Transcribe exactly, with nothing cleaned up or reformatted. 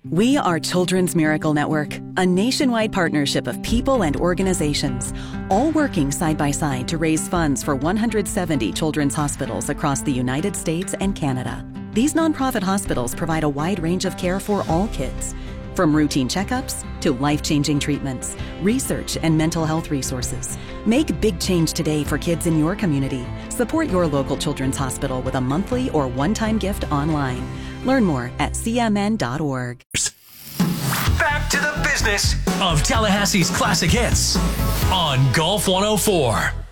We are Children's Miracle Network, a nationwide partnership of people and organizations, all working side by side to raise funds for one hundred seventy children's hospitals across the United States and Canada. These nonprofit hospitals provide a wide range of care for all kids, from routine checkups to life-changing treatments, research, and mental health resources. Make big change today for kids in your community. Support your local children's hospital with a monthly or one-time gift online. Learn more at c m n dot org. Back to the business of Tallahassee's classic hits on Golf one oh four.